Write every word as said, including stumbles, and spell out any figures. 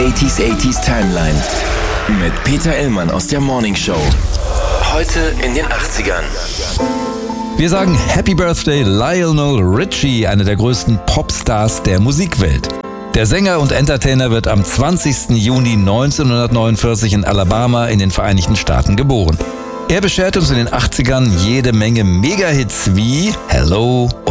achtziger achtziger Timeline mit Peter Illmann aus der Morning Show. Heute in den achtzigern. Wir sagen Happy Birthday Lionel Richie, einer der größten Popstars der Musikwelt. Der Sänger und Entertainer wird am zwanzigsten Juni neunzehnhundertneunundvierzig in Alabama in den Vereinigten Staaten geboren. Er bescherte uns in den achtzigern jede Menge Mega-Hits wie Hello und